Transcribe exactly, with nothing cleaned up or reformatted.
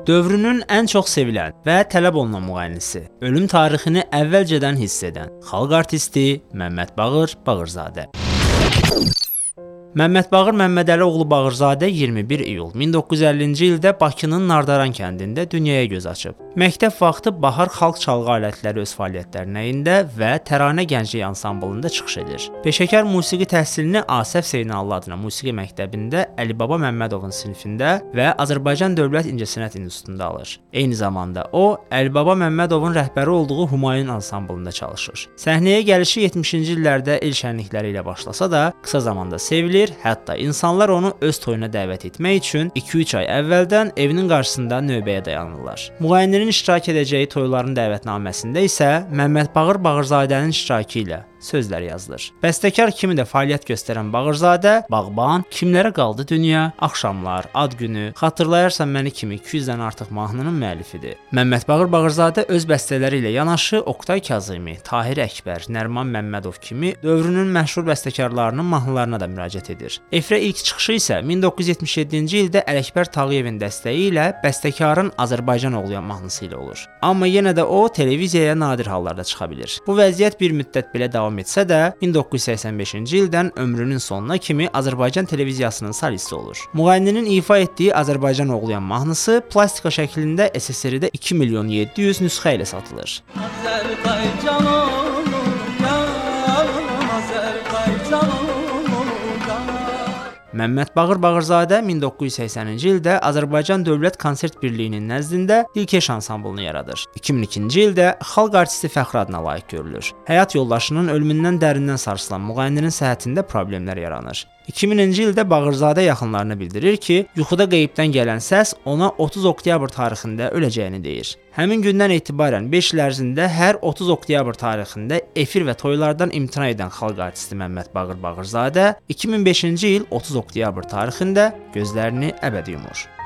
Dövrünün ən çox sevilən və tələb olunan müğənnisi, ölüm tarixini əvvəlcədən hiss edən xalq artisti Məmməd Bağır Bağırzadə. Məmməd Bağır Məmmədəli oğlu Bağırzadə iyirmi bir iyul min doqquz yüz əllinci ildə Bakının Nardaran kəndində dünyaya göz açıb. Məktəb vaxtı Bahar xalq çalğı alətləri öz fəaliyyətlərində və Təranə Gənclik ansamblında çıxış edir. Peşəkar musiqi təhsilini Asəf Zeynallı adına musiqi məktəbində Əlibaba Məmmədovun sinifində və Azərbaycan Dövlət İncəsənət İnstitutunda alır. Eyni zamanda o, Əlibaba Məmmədovun rəhbəri olduğu Humayun ansamblında çalışır. Səhnəyə gəlişi yetmişinci illərdə el şənlikləri ilə başlasa da, qısa zamanda sevilir. Hətta insanlar onu öz toyuna dəvət etmək üçün iki üç ay əvvəldən evinin qarşısında növbəyə dayanırlar. Müğənninin iştirak edəcəyi toyların dəvətnaməsində isə Məmməd Bağır Bağırzadənin iştirakı ilə sözlər yazılır. Bəstəkar kimi də fəaliyyət göstərən Bağırzadə, Bağban, Kimlərə qaldı dünya, Axşamlar, Ad günü, Xatırlayarsan məni kimi iki yüzdən artıq mahnının müəllifidir. Məmməd Bağır Bağırzadə öz bəstələri ilə yanaşı Oqtay Kazımi, Tahir Əkbər, Nərman Məmmədov kimi dövrünün məşhur bəstəkarlarının mahnılarına da müraciət edir. Efirə ilk çıxışı isə min doqquz yüz yetmiş yeddinci ildə Ələkbər Tağıyevin dəstəyi ilə bəstəkarın Azərbaycan oğlayan mahnısı ilə olur. Amma yenə də o televiziyaya nadir hallarda çıxa bilir. Bu vəziyyət bir müddət belə davam etsə də, min doqquz yüz səksən beşinci ildən ömrünün sonuna kimi Azərbaycan televiziyasının solisti olur. Müğənninin ifa etdiyi Azərbaycan oğlayan mahnısı plastika şəklində S S R-də iki milyon yeddi yüz nüsxə ilə satılır. Azərbaycan Məmməd Bağır Bağırzadə min doqquz yüz səksəninci ildə Azərbaycan Dövlət Konsert Birliyinin nəzdində Dilkeş ansamblını yaradır. iki min ikinci ildə xalq artisti fəxri adına layiq görülür. Həyat yoldaşının ölümündən dərindən sarsılan müğənninin səhhətində problemlər yaranır. iki mininci ildə Bağırzadə yaxınlarına bildirir ki, yuxuda qeybdən gələn səs ona otuz oktyabr tarixində öləcəyini deyir. Həmin gündən etibarən beş il ərzində hər otuz oktyabr tarixində efir və toylardan imtina edən xalq artisti Məmməd Bağır Bağırzadə iki min beşinci il otuz oktyabr tarixində gözlərini əbədi yumur.